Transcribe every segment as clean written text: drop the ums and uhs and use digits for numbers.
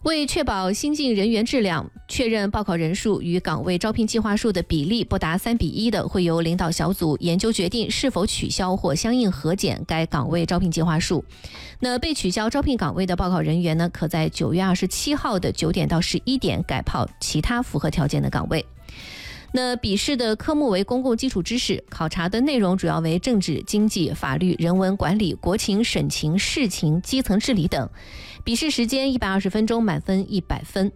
为确保新进人员质量，确认报考人数与岗位招聘计划数的比例不达3:1的，会由领导小组研究决定是否取消或相应核减该岗位招聘计划数。那被取消招聘岗位的报考人员呢，可在9月27号的9点到11点改报其他符合条件的岗位。那笔试的科目为公共基础知识，考察的内容主要为政治、经济、法律、人文、管理、国情、省情、市情、基层治理等。笔试时间120分钟，满分100分。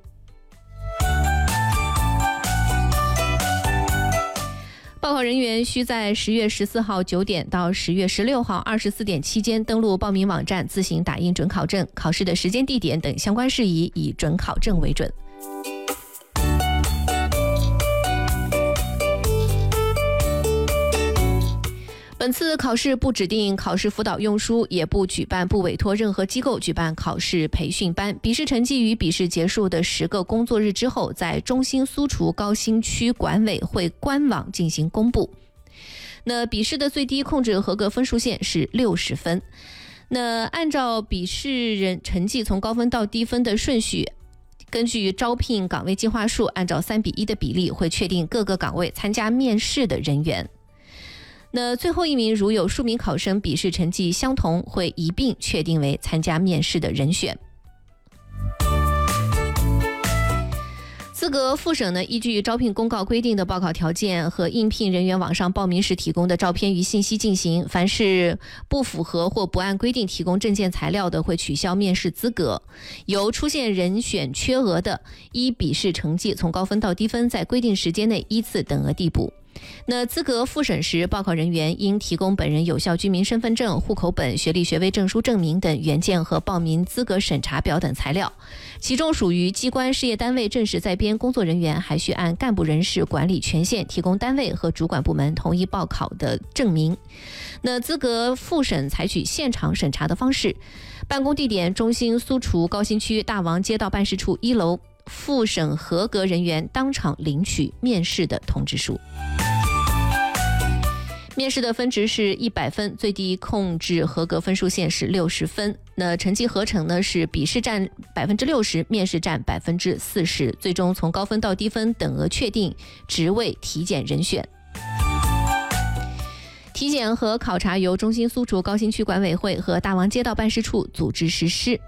报考人员需在10月14号9点到10月16号24点期间登录报名网站自行打印准考证，考试的时间、地点等相关事宜以准考证为准。本次考试不指定考试辅导用书，也不举办、不委托任何机构举办考试培训班。笔试成绩于笔试结束的10个工作日之后，在中心苏厨高新区管委会官网进行公布。那笔试的最低控制合格分数线是60分。那按照笔试人成绩从高分到低分的顺序，根据招聘岗位计划数，按照3:1的比例，会确定各个岗位参加面试的人员。那最后一名如有数名考生笔试成绩相同，会一并确定为参加面试的人选。资格复审呢，依据招聘公告规定的报考条件和应聘人员网上报名时提供的照片与信息进行，凡是不符合或不按规定提供证件材料的，会取消面试资格。由出现人选缺额的，依笔试成绩从高分到低分，在规定时间内依次等额递补。那资格复审时，报考人员应提供本人有效居民身份证、户口本、学历学位证书证明等原件和报名资格审查表等材料。其中属于机关事业单位正式在编工作人员，还需按干部人事管理权限提供单位和主管部门同意报考的证明。那资格复审采取现场审查的方式，办公地点中心苏厨高新区大王街道办事处1楼，复审合格人员当场领取面试的通知书。面试的分值是100分，最低控制合格分数线是60分。那成绩合成呢，是笔试占60%，面试占40%，最终从高分到低分等额确定职位体检人选。体检和考察由中心苏厨高新区管委会和大王街道办事处组织实施。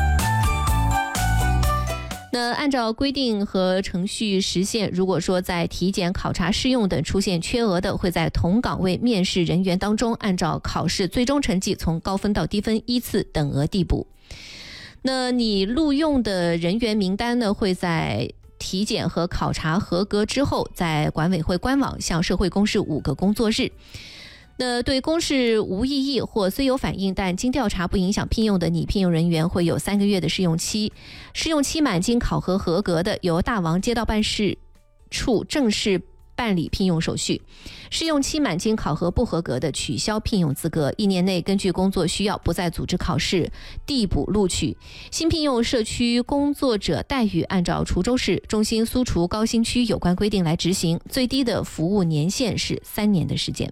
那按照规定和程序实现，如果说在体检、考察、试用等出现缺额的，会在同岗位面试人员当中，按照考试最终成绩从高分到低分依次等额递补。那你录用的人员名单呢，会在体检和考察合格之后，在管委会官网向社会公示5个工作日。那对公示无异议或虽有反应但经调查不影响聘用的拟聘用人员，会有3个月的试用期。试用期满经考核合格的，由大王街道办事处正式办理聘用手续。试用期满经考核不合格的，取消聘用资格，1年内根据工作需要不再组织考试，递补录取。新聘用社区工作者待遇按照滁州市中心苏厨高新区有关规定来执行，最低的服务年限是3年的时间。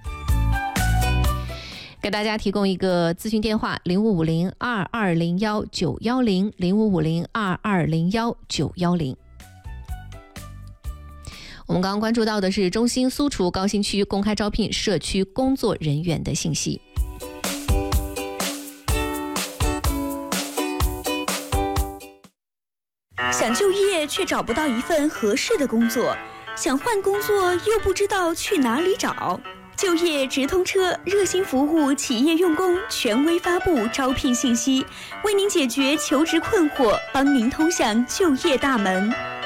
给大家提供一个咨询电话：0550-2201-910 0550-2201-910。我们刚刚关注到的是中心苏厨高新区公开招聘社区工作人员的信息。 想就业却找不到一份合适的工作，想换工作又不知道去哪里找。就业直通车热心服务企业用工，权威发布招聘信息，为您解决求职困惑，帮您通向就业大门。